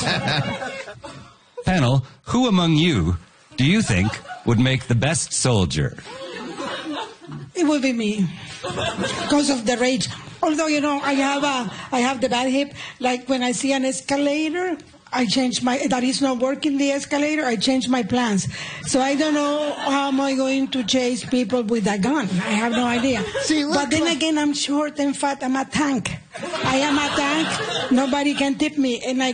Panel, who among you do you think would make the best soldier? It would be me, because of the rage. Although, I have the bad hip. Like when I see an escalator, I change that is not working, the escalator, I change my plans. So I don't know how am I going to chase people with a gun. I have no idea. But then again, I'm short and fat. I'm a tank. I am a tank. Nobody can tip me. And I